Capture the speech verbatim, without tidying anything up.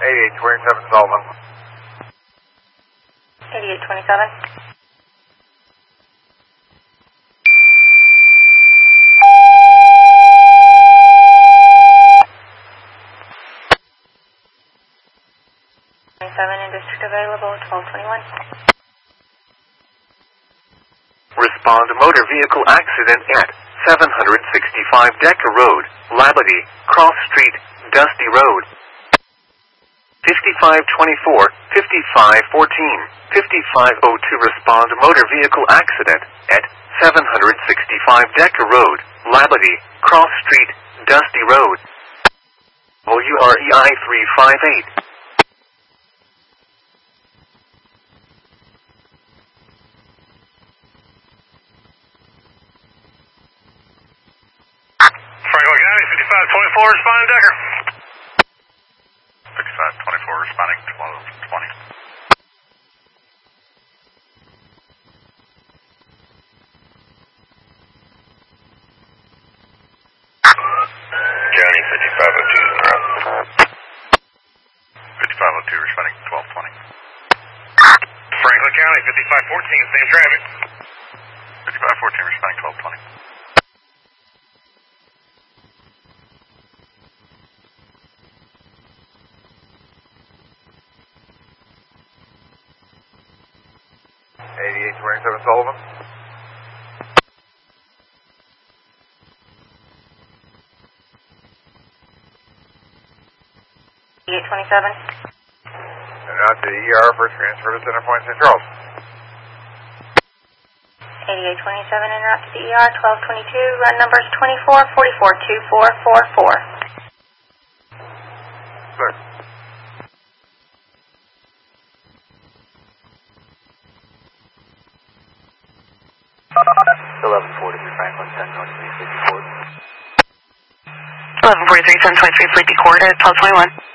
eighty-eight twenty-seven Sullivan. eighty-eight twenty-seven. twenty-seven in district available, twelve twenty-one. Respond to motor vehicle accident at seven sixty-five Decker Road, Labadie, Cross Street, Dusty Road. fifty-five twenty-four, fifty-five fourteen, fifty-five oh two. Respond to motor vehicle accident at seven sixty-five Decker Road, Labadie, Cross Street, Dusty Road. W R E I three five eight. Franklin County, fifty-five twenty-four, responding Decker. fifty-five twenty-four, responding twelve twenty. County, fifty-five oh two, fifty-five oh two, responding twelve twenty. Franklin County, fifty-five fourteen, same traffic. fifty-five fourteen, responding twelve twenty. eighty-eight twenty-seven Sullivan. eighty-eight twenty-seven. And out to E R for transfer to Center Point, Saint Charles. eighty-eight twenty-seven en route to the E R, twelve twenty-two, run numbers twenty-four forty-four two four four four. Sir. eleven forty-three Franklin, ten twenty-three, Sleepy Court. eleven forty-three, ten twenty-three, Sleepy Court at twelve twenty-one.